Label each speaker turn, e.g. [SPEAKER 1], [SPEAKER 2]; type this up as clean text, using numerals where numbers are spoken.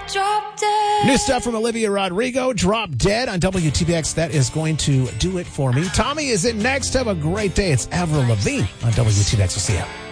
[SPEAKER 1] Drop Dead.
[SPEAKER 2] New stuff from Olivia Rodrigo, Drop Dead on WTBX. That is going to do it for me. Tommy is in next. Have a great day. It's Avril Lavigne on WTBX. We'll see you.